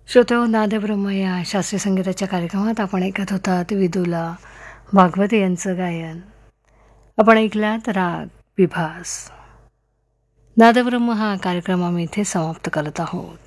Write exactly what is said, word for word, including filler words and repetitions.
श्रोतो नादब्रह्म या शास्त्रीय संगीताच्या कार्यक्रमात आपण ऐकत होतात विदुला भागवत यांचं गायन. आपण ऐकलात राग विभास. नादब्रह्म हा कार्यक्रम आम्ही इथे समाप्त करत आहोत.